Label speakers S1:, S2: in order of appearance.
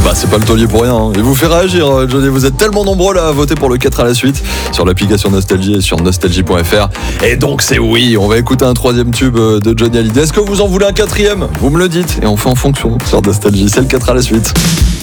S1: Bah c'est pas le taulier pour rien, hein. Il vous fait réagir, Johnny. Vous êtes tellement nombreux là à voter pour le 4 à la suite sur l'application Nostalgie et sur nostalgie.fr. Et donc c'est oui, on va écouter un troisième tube de Johnny Hallyday. Est-ce que vous en voulez un quatrième? Vous me le dites et on fait en fonction sur Nostalgie. C'est le 4 à la suite.